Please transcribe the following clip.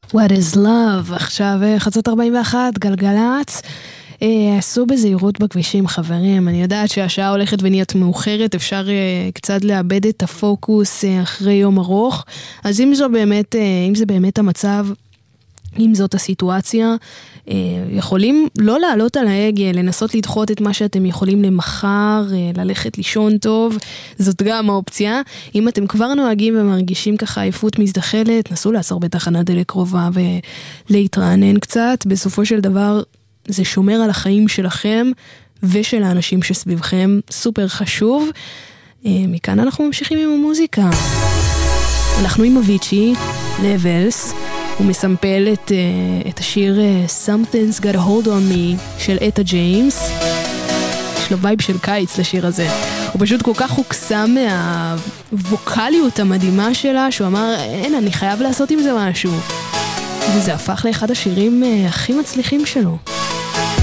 What is love? עכשיו 1:41, גלגלץ. עשו בזהירות בכבישים, חברים. אני יודעת שהשעה הולכת ונהיית מאוחרת, אפשר קצת לאבד את הפוקוס אחרי יום ארוך. אז אם זה באמת המצב, אם זאת הסיטואציה, יכולים לא לעלות על ההגה, לנסות לדחות את מה שאתם יכולים למחר, ללכת לישון טוב, זאת גם האופציה. אם אתם כבר נוהגים ומרגישים ככה עייפות מזדחלת, נסו לעצור בתחנת דלק קרובה ולהתרענן קצת. בסופו של דבר זה שומר על החיים שלכם ושל האנשים שסביבכם, סופר חשוב. מכאן אנחנו ממשיכים עם המוזיקה. אנחנו עם אביצ'י, לבלס. הוא מסמפל את השיר Something's Got a Hold on Me של אטה ג'יימס. יש לו וייב של קיץ לשיר הזה. הוא פשוט כל כך הוקסם מהווקליות המדהימה שלה, שהוא אמר, אין, אני חייב לעשות עם זה משהו. וזה הפך לאחד השירים הכי מצליחים שלו.